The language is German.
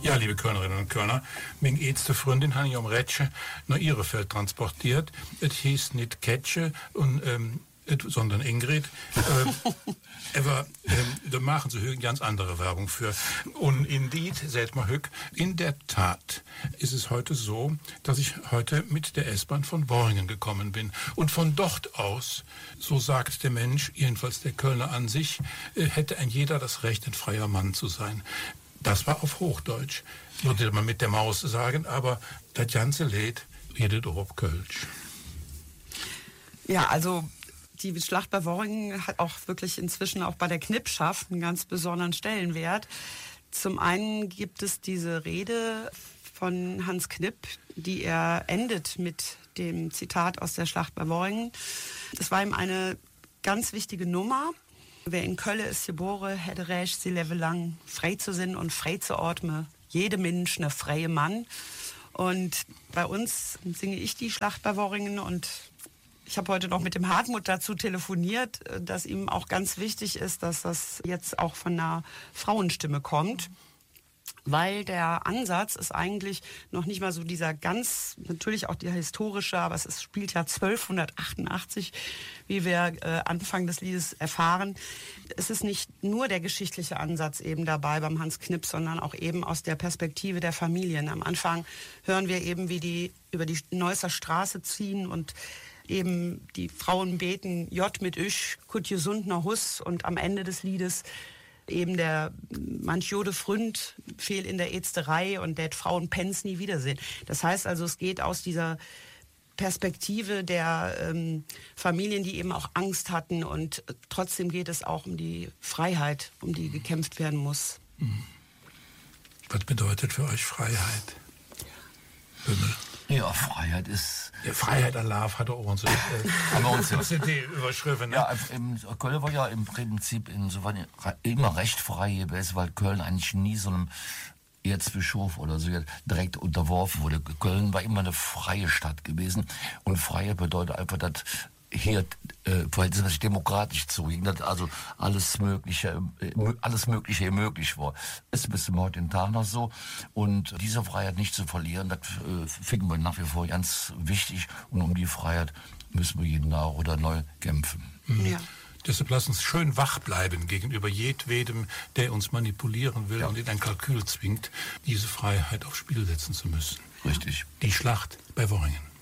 Ja, liebe Kölnerinnen und Kölner, meine älteste Freundin habe ich um Rätsche nach Ihrefeld transportiert. Es hieß nicht Ketsche, sondern Ingrid. Aber da machen sie ganz andere Werbung für. Und indeed, seht mal Hück, in der Tat ist es heute so, dass ich heute mit der S-Bahn von Worringen gekommen bin. Und von dort aus, so sagt der Mensch, jedenfalls der Kölner an sich, hätte ein jeder das Recht, ein freier Mann zu sein. Das war auf Hochdeutsch, würde man mit der Maus sagen, aber das ganze Lied redet auch auf Kölsch. Ja, also die Schlacht bei Worringen hat auch wirklich inzwischen auch bei der Knippschaft einen ganz besonderen Stellenwert. Zum einen gibt es diese Rede von Hans Knipp, die er endet mit dem Zitat aus der Schlacht bei Worringen. Das war ihm eine ganz wichtige Nummer. Wer in Köln ist geboren, hätte recht, sie lebe lang, frei zu sein und frei zu atmen. Jede Mensch eine freie Mann. Und bei uns singe ich die Schlacht bei Worringen und ich habe heute noch mit dem Hartmut dazu telefoniert, dass ihm auch ganz wichtig ist, dass das jetzt auch von einer Frauenstimme kommt. Weil der Ansatz ist eigentlich noch nicht mal so dieser ganz, natürlich auch der historische, aber es spielt ja 1288, wie wir Anfang des Liedes erfahren. Es ist nicht nur der geschichtliche Ansatz eben dabei beim Hans Knipp, sondern auch eben aus der Perspektive der Familien. Am Anfang hören wir eben, wie die über die Neusser Straße ziehen und eben die Frauen beten, J mit Üsch, kut gesund noch Hus, und am Ende des Liedes eben der manch Jode Fründ fehl in der Ätzterei und der Frauen Pens nie wiedersehen. Das heißt also, es geht aus dieser Perspektive der Familien, die eben auch Angst hatten, und trotzdem geht es auch um die Freiheit, um die gekämpft werden muss. Was bedeutet für euch Freiheit? Bömmel. Ja, Freiheit ist... Ja, Freiheit Allah hat auch unsere Überschrift. Ne? Ja, Köln war ja im Prinzip insofern immer recht frei gewesen, weil Köln eigentlich nie so einem Erzbischof oder so direkt unterworfen wurde. Köln war immer eine freie Stadt gewesen, und Freiheit bedeutet einfach, dass hier verhältnismäßig demokratisch zuging, dass also alles Mögliche möglich war. Ist bis zum heutigen Tag noch so, und diese Freiheit nicht zu verlieren, das finden wir nach wie vor ganz wichtig, und um die Freiheit müssen wir jeden Tag oder neu kämpfen. Ja. Deshalb lass uns schön wach bleiben gegenüber jedwedem, der uns manipulieren will und in ein Kalkül zwingt, diese Freiheit aufs Spiel setzen zu müssen. Richtig. Die Schlacht bei Worringen.